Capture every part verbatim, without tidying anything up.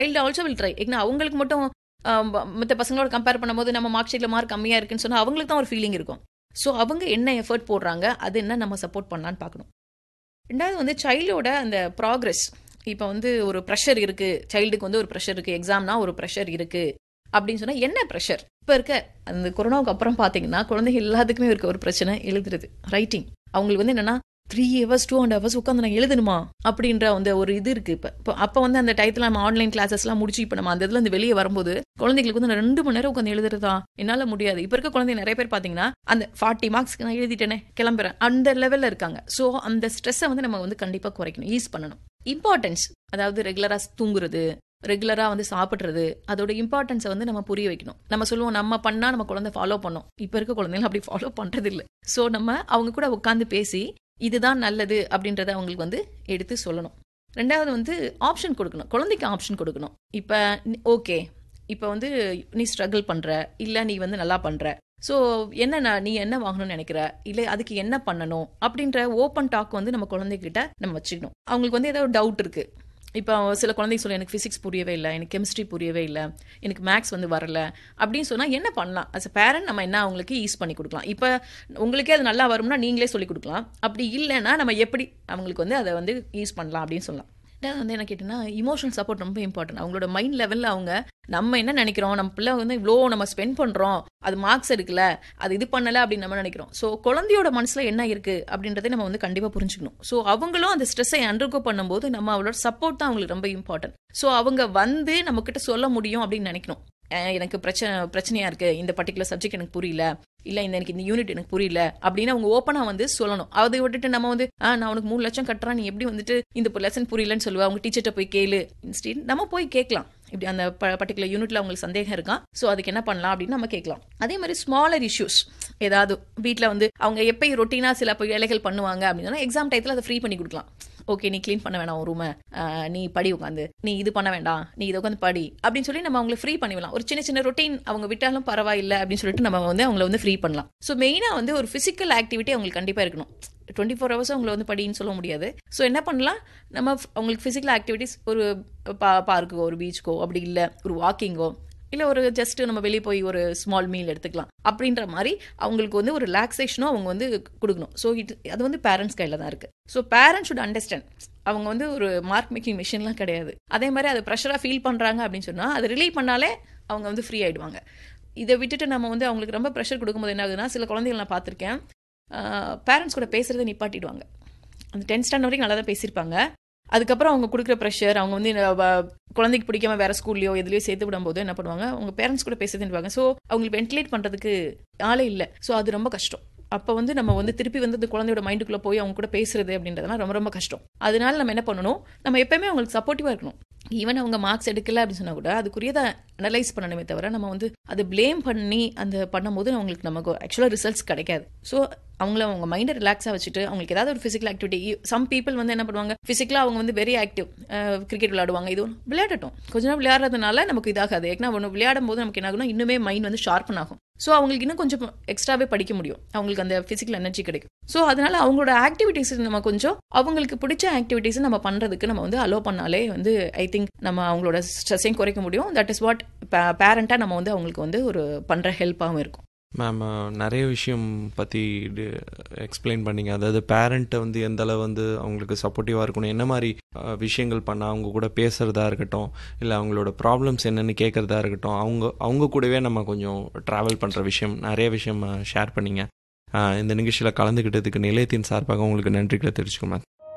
Child also will try. ஏன்னா அவங்களுக்கு மட்டும் மற்ற பசங்களோட கம்பேர் பண்ணும்போது நம்ம மார்க் ஷீட்டில் மார்க் கம்மியாக இருக்குன்னு சொன்னால் அவங்களுக்கு தான் ஒரு ஃபீலிங் இருக்கும். ஸோ அவங்க என்ன எஃபர்ட் போடுறாங்க, அது என்ன நம்ம சப்போர்ட் பண்ணலான்னு பார்க்கணும். ரெண்டாவது வந்து சைல்டோட அந்த ப்ராக்ரெஸ். இப்போ வந்து ஒரு ப்ரெஷர் இருக்குது, சைல்டுக்கு வந்து ஒரு ப்ரெஷர் இருக்குது, எக்ஸாம்னா ஒரு ப்ரெஷர் இருக்குது அப்படின்னு சொன்னால் என்ன ப்ரெஷர்? இப்போ இருக்க அந்த கொரோனாவுக்கு அப்புறம் பார்த்தீங்கன்னா குழந்தைங்க எல்லாத்துக்குமே இருக்க ஒரு பிரச்சனை எழுதுறது, ரைட்டிங். அவங்களுக்கு வந்து என்னென்னா three hours two and hours உட்காந்து நான் எழுதணுமா அப்படின்ற அந்த ஒரு இது இருக்குது. இப்போ இப்போ அப்போ வந்து அந்த டயத்தில் நம்ம ஆன்லைன் கிளாஸஸ்லாம் முடிச்சு இப்போ நம்ம அந்த இதில் வந்து வெளியே வரும்போது குழந்தைங்களுக்கு வந்து நான் ரெண்டு மணி நேரம் உட்காந்து எழுதுறதா என்னால் முடியாது. இப்போ இருக்க குழந்தைங்க நிறைய பேர் பார்த்தீங்கன்னா அந்த ஃபார்ட்டி மார்க்ஸ்க்கு நான் எழுதிட்டேனே கிளம்புறேன் அந்த லெவலில் இருக்காங்க. ஸோ அந்த ஸ்ட்ரெஸ்ஸை வந்து நம்ம வந்து கண்டிப்பாக குறைக்கணும், ஈஸ் பண்ணணும். இம்பார்ட்டன்ஸ், அதாவது ரெகுலராக தூங்குறது, ரெகுலராக வந்து சாப்பிட்றது, அதோட இம்பார்ட்டன்ஸை வந்து நம்ம புரிய வைக்கணும். நம்ம சொல்லுவோம் நம்ம பண்ணால் நம்ம குழந்தை ஃபாலோ பண்ணோம். இப்போ இருக்க குழந்தைங்க அப்படி ஃபாலோ பண்ணுறது இல்லை. ஸோ நம்ம அவங்க கூட உட்காந்து பேசி இதுதான் நல்லது அப்படின்றத அவங்களுக்கு வந்து எடுத்து சொல்லணும். ரெண்டாவது வந்து ஆப்ஷன் கொடுக்கணும், குழந்தைக்கு ஆப்ஷன் கொடுக்கணும். இப்போ ஓகே, இப்போ வந்து நீ ஸ்ட்ரகிள் பண்ணுற, இல்லை நீ வந்து நல்லா பண்ணுற, ஸோ என்ன நீ என்ன வாங்கணும்னு நினைக்கிற, இல்லை அதுக்கு என்ன பண்ணணும் அப்படின்ற ஓப்பன் டாக் வந்து நம்ம குழந்தைகிட்ட நம்ம வச்சுக்கணும். அவங்களுக்கு வந்து ஏதாவது டவுட் இருக்குது. இப்போ சில குழந்தைங்க சொல்ல எனக்கு ஃபிசிக்ஸ் புரியவே இல்லை, எனக்கு கெமிஸ்ட்ரி புரியவே இல்லை, எனக்கு மேக்ஸ் வந்து வரல அப்படின்னு சொன்னால் என்ன பண்ணலாம்? அஸ் அ பேரண்ட் நம்ம என்ன அவங்களுக்கு ஈஸ் பண்ணி கொடுக்கலாம். இப்போ உங்களுக்கே அது நல்லா வரும்னா நீங்களே சொல்லிக் கொடுக்கலாம். அப்படி இல்லைன்னா நம்ம எப்படி அவங்களுக்கு வந்து அதை வந்து யூஸ் பண்ணலாம் அப்படின்னு சொல்லலாம். ரெண்டாவது வந்து என்ன கேட்டிங்கன்னா இமோஷனல் சப்போர்ட் ரொம்ப இம்பார்ட்டன்ட். அவங்களோட மைண்ட் லெவலில் அவங்க நம்ம என்ன நினைக்கிறோம், நம்ம பிள்ளை வந்து இவ்வளோ நம்ம ஸ்பெண்ட் பண்ணுறோம், அது மார்க்ஸ் எடுக்கல, அது இது பண்ணலை அப்படின்னு நம்ம நினைக்கிறோம். ஸோ குழந்தையோட மனசில் என்ன இருக்குது அப்படின்றத நம்ம வந்து கண்டிப்பாக புரிஞ்சுக்கணும். ஸோ அவங்களும் அந்த ஸ்ட்ரெஸ்ஸை அண்டர்கோ பண்ணும்போது நம்ம அவளோட சப்போர்ட் தான் அவங்களுக்கு ரொம்ப இம்பார்ட்டன்ட். ஸோ அவங்க வந்து நம்மக்கிட்ட சொல்ல முடியும் அப்படின்னு நினைக்கணும். எனக்கு பிரச்சனை பிரச்சனையாக இருக்குது, இந்த பர்டிகுலர் சப்ஜெக்ட் எனக்கு புரியல, இல்லை இந்த எனக்கு இந்த யூனிட் எனக்கு புரியல அப்படின்னு அவங்க ஓப்பனாக வந்து சொல்லணும். அதை விட்டுட்டு நம்ம வந்து ஆ நான் உனக்கு மூணு லட்சம் கட்டுறேன், நீ எப்படி வந்துட்டு இந்த லெசன் புரியலன்னு சொல்லுவா, அவங்க டீச்சர்கிட்ட போய் கேளு. இன்ஸ்டீட் நம்ம போய் கேட்கலாம், இப்படி அந்த பர்டிகுலர் யூனிட்ல அவங்களுக்கு சந்தேகம் இருக்கான், ஸோ அதுக்கு என்ன பண்ணலாம் அப்படின்னு நம்ம கேட்கலாம். அதே மாதிரி ஸ்மாலர் இஷ்யூஸ் ஏதாவது வீட்டில் வந்து அவங்க எப்பயும் ரொட்டீனாக சில வேலைகள் பண்ணுவாங்க அப்படின்னா எக்ஸாம் டயத்தில் அதை ஃப்ரீ பண்ணி கொடுக்கலாம். ஓகே, நீ கிளீன் பண்ண வேணாம் ஒரு ரூமை, நீ படி உட்காந்து, நீ இது பண்ண வேண்டாம், நீ இதை உட்காந்து படி அப்படின்னு சொல்லி நம்ம அவங்களை ஃப்ரீ பண்ணிடலாம். ஒரு சின்ன சின்ன ரொட்டீன் அவங்க விட்டாலும் பரவாயில்லை அப்படின்னு சொல்லிட்டு நம்ம வந்து அவங்களை வந்து ஃப்ரீ பண்ணலாம். ஸோ மெயினாக வந்து ஒரு ஃபிசிக்கல் ஆக்டிவிட்டி அவங்களுக்கு கண்டிப்பாக இருக்கணும். டுவெண்ட்டி ஃபோர் ஹவர்ஸ் அவங்களை வந்து படின்னு சொல்ல முடியாது. ஸோ என்ன பண்ணலாம், நம்ம அவங்களுக்கு ஃபிசிக்கல் ஆக்டிவிட்டிஸ் ஒரு பா பார்க்குக்கோ ஒரு பீச்சுக்கோ, அப்படி இல்லை ஒரு வாக்கிங்கோ, இல்லை ஒரு ஜஸ்ட் நம்ம வெளியே போய் ஒரு ஸ்மால் மீல் எடுத்துக்கலாம் அப்படின்ற மாதிரி அவங்களுக்கு வந்து ஒரு ரிலாக்ஸேஷனும் அவங்க வந்து கொடுக்கணும். ஸோ இது அது வந்து பேரண்ட்ஸ் கையில் தான் இருக்குது. ஸோ பேரண்ட்ஸ் ஷுட் அண்டர்ஸ்டாண்ட், அவங்க வந்து ஒரு மார்க் மேக்கிங் மிஷின்லாம் கிடையாது. அதே மாதிரி அதை ப்ரெஷராக ஃபீல் பண்ணுறாங்க அப்படின்னு சொன்னால் அதை ரிலீவ் பண்ணாலே அவங்க வந்து ஃப்ரீ ஆகிடுவாங்க. இதை விட்டுட்டு நம்ம வந்து அவங்களுக்கு ரொம்ப ப்ரெஷர் கொடுக்கும்போது என்ன ஆகுதுன்னா, சில குழந்தைகள் நான் பார்த்துருக்கேன், பேரண்ட்ஸ் கூட பேசுகிறத நிப்பாட்டிடுவாங்க. அந்த டென்த் ஸ்டாண்டர்ட் வரைக்கும் நல்லா தான் பேசியிருப்பாங்க. அதுக்கப்புறம் அவங்க கொடுக்குற ப்ரெஷர், அவங்க வந்து குழந்தைக்கு பிடிக்காம வேற ஸ்கூல்லையோ எதுலையோ சேர்த்து விடும்போது என்ன பண்ணுவாங்க, அவங்க பேரண்ட்ஸ் கூட பேசுதுன்னுவாங்க. ஸோ அவங்களுக்கு வென்டிலேட் பண்ணுறதுக்கு ஆளே இல்லை. ஸோ அது ரொம்ப கஷ்டம். அப்போ வந்து நம்ம வந்து திருப்பி வந்து அந்த குழந்தையோட மைண்டுக்குள்ளே போய் அவங்க கூட பேசுறது அப்படின்றதுலாம் ரொம்ப ரொம்ப கஷ்டம். அதனால நம்ம என்ன பண்ணணும், நம்ம எப்பயுமே அவங்களுக்கு சப்போர்ட்டிவாக இருக்கணும். ஈவன் அவங்க மார்க்ஸ் எடுக்கல அப்படின்னு சொன்னால் கூட அதுக்குரியதை அனலைஸ் பண்ணணுமே தவிர நம்ம வந்து அதை பிளேம் பண்ணி அந்த பண்ணும்போது அவங்களுக்கு நமக்கு ஆக்சுவலாக ரிசல்ட்ஸ் கிடைக்காது. ஸோ அவங்கள அவங்க மைண்டை ரிலாக்ஸாக வச்சுட்டு அவங்களுக்கு ஏதாவது ஒரு ஃபிசிக்கல் ஆக்டிவிட்டி, சம் பீப்புள் வந்து என்ன பண்ணுவாங்க, ஃபிசிக்கலாக அவங்க வந்து வெரி ஆக்டிவ், கிரிக்கெட் விளையாடுவாங்க, இது விளையாடட்டும், கொஞ்ச நேரம் விளையாடுறதுனால நமக்கு இதாகாது. ஏன்னா ஒன்று விளையாடும் போது நமக்கு என்ன ஆகும்னா இன்னுமே மைண்ட் வந்து ஷார்ப்பன் ஆகும். ஸோ அவங்களுக்கு இன்னும் கொஞ்சம் எக்ஸ்ட்ராவே படிக்க முடியும், அவங்களுக்கு அந்த ஃபிசிக்கல் எனர்ஜி கிடைக்கும். ஸோ அதனால அவங்களோட ஆக்டிவிட்டீஸ் நம்ம கொஞ்சம் அவங்களுக்கு பிடிச்ச ஆக்டிவிட்டீஸ் நம்ம பண்ணுறதுக்கு நம்ம வந்து அலோ பண்ணாலே வந்து ஐ திங்க் நம்ம அவங்களோட ஸ்ட்ரெஸ்ஸையும் குறைக்க முடியும். தட் இஸ் வாட் பேரண்டாக நம்ம வந்து அவங்களுக்கு வந்து ஒரு பண்ணுற ஹெல்ப்பாகவும் இருக்கும். மேம், நிறைய விஷயம் பற்றி எக்ஸ்பிளைன் பண்ணிங்க. அதாவது பேரண்ட்டை வந்து எந்தளவு வந்து அவங்களுக்கு சப்போர்ட்டிவாக இருக்கணும், என்ன மாதிரி விஷயங்கள் பண்ணால் அவங்க கூட பேசுகிறதா இருக்கட்டும், இல்லை அவங்களோட ப்ராப்ளம்ஸ் என்னென்னு கேட்குறதா இருக்கட்டும், அவங்க அவங்க கூடவே நம்ம கொஞ்சம் ட்ராவல் பண்ணுற விஷயம் நிறைய விஷயம் ஷேர் பண்ணிங்க. இந்த நிகழ்ச்சியில் கலந்துக்கிட்டதுக்கு நிலையத்தின் சார்பாக உங்களுக்கு நன்றிகளை தெரிவிச்சுக்கோங்க.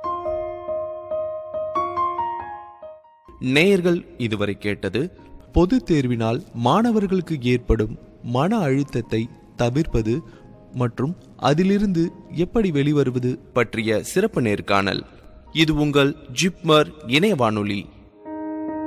நேயர்கள் இதுவரை கேட்டது பொது தேர்வினால் மாணவர்களுக்கு ஏற்படும் மன அழுத்தத்தை தவிர்ப்பது மற்றும் அதிலிருந்து எப்படி வெளிவருவது பற்றிய சிறப்பு நேர்காணல். இது உங்கள் ஜிப்மர் இணைய வானொலி.